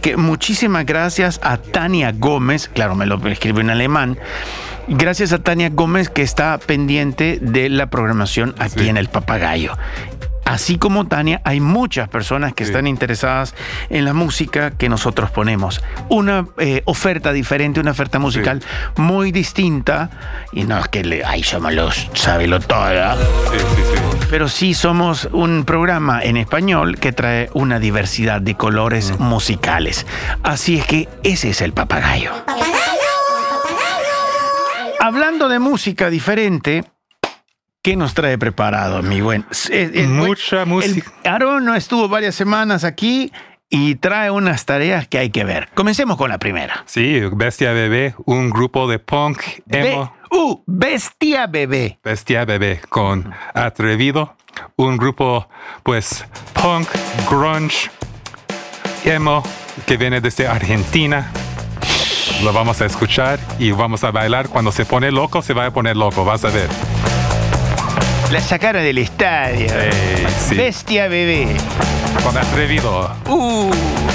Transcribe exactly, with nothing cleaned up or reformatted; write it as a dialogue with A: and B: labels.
A: que muchísimas gracias a Tania Gómez, claro, me lo escribió en alemán, gracias a Tania Gómez que está pendiente de la programación aquí sí. en El Papagayo. Así como Tania, hay muchas personas que sí. están interesadas en la música que nosotros ponemos. Una eh, oferta diferente, una oferta musical sí. muy distinta. Y no es que le, ay, somos los sábelo todo. Sí, sí, sí. Pero sí somos un programa en español que trae una diversidad de colores mm. musicales. Así es que ese es El Papagayo. Hablando de música diferente, ¿qué nos trae preparado, mi buen? El, el,
B: Mucha
A: el,
B: música.
A: Aaron no estuvo varias semanas aquí y trae unas tareas que hay que ver. Comencemos con la primera.
B: Sí, Bestia Bebé, un grupo de punk emo.
A: Be- uh, Bestia Bebé.
B: Bestia Bebé con Atrevido, un grupo, pues, punk, grunge, emo, que viene desde Argentina. Lo vamos a escuchar y vamos a bailar. Cuando se pone loco, se va a poner loco, vas a ver.
A: La sacaron del estadio.
B: Eh, sí.
A: Bestia Bebé.
B: Con Atrevido.
A: Uh.